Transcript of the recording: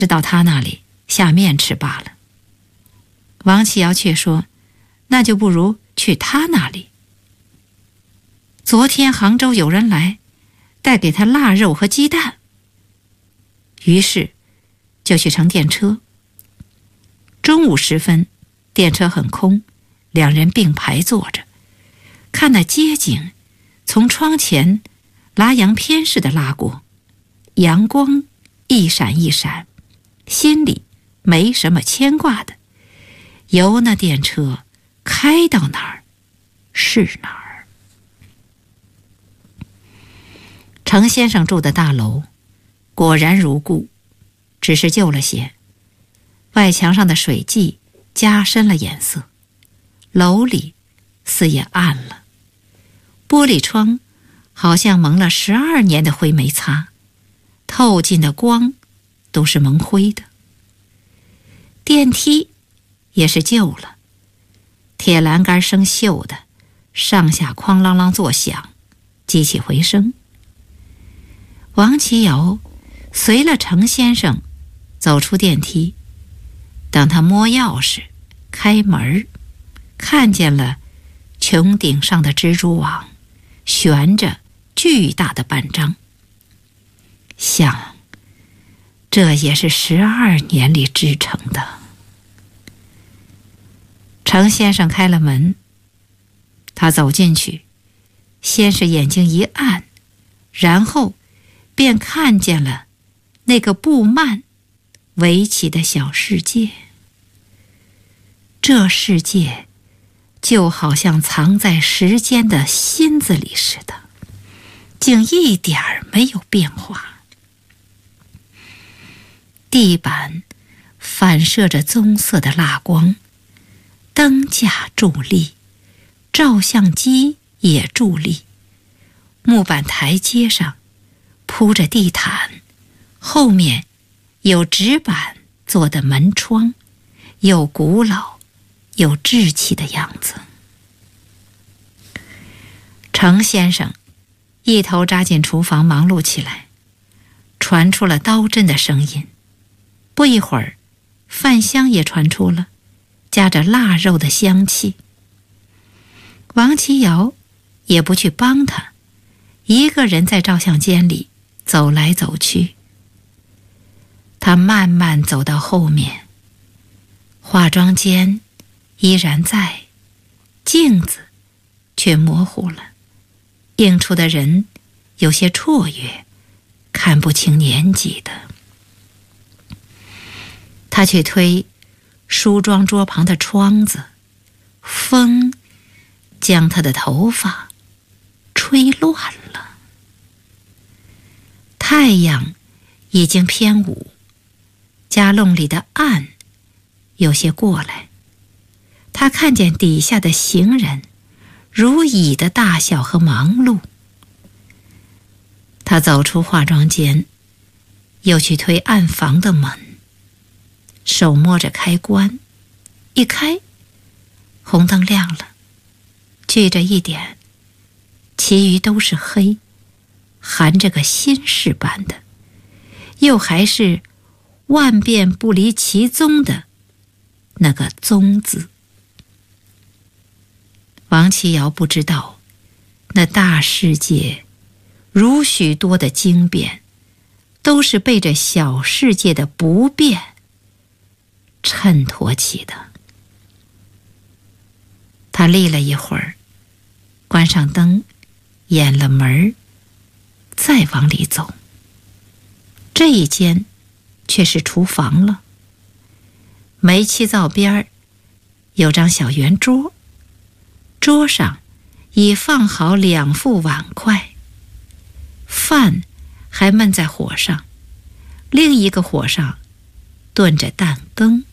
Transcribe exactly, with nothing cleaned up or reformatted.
是到他那里下面吃罢了。王启尧却说，那就不如去他那里。昨天杭州有人来，带给他腊肉和鸡蛋，于是就去乘电车。中午时分，电车很空，两人并排坐着，看那街景从窗前拉洋片似的拉过，阳光一闪一闪，心里没什么牵挂的，由那电车开到哪儿是哪儿。程先生住的大楼果然如故，只是旧了些，外墙上的水迹加深了颜色，楼里似也暗了，玻璃窗好像蒙了十二年的灰没擦，透进的光都是蒙灰的。电梯也是旧了，铁栏杆生锈的，上下哐啷啷作响，机器回声。王启尧随了程先生走出电梯，当他摸钥匙开门，看见了穹顶上的蜘蛛网悬着巨大的半张，想这也是十二年里织成的。程先生开了门，他走进去，先是眼睛一暗，然后便看见了那个布幔围起的小世界。这世界就好像藏在时间的心子里似的，竟一点儿没有变化。地板反射着棕色的蜡光，灯架伫立，照相机也伫立，木板台阶上铺着地毯，后面有纸板做的门窗，有古老有稚气的样子。程先生一头扎进厨房忙碌起来，传出了刀针的声音，不一会儿饭香也传出了，夹着腊肉的香气。王启尧也不去帮他，一个人在照相间里走来走去。他慢慢走到后面，化妆间依然在，镜子却模糊了，映出的人有些绰约，看不清年纪的。他去推梳妆桌旁的窗子，风将他的头发吹乱了。太阳已经偏午，家弄里的暗有些过来，他看见底下的行人如蚁的大小和忙碌。他走出化妆间，又去推暗房的门，手摸着开关，一开，红灯亮了，聚着一点，其余都是黑，含着个心事般的，又还是万变不离其宗的那个宗字。王启尧不知道，那大世界如许多的经变，都是被这小世界的不变衬托起的。他立了一会儿，关上灯，掩了门，再往里走。这一间却是厨房了。煤气灶边儿有张小圆桌，桌上已放好两副碗筷，饭还焖在火上，另一个火上炖着蛋羹。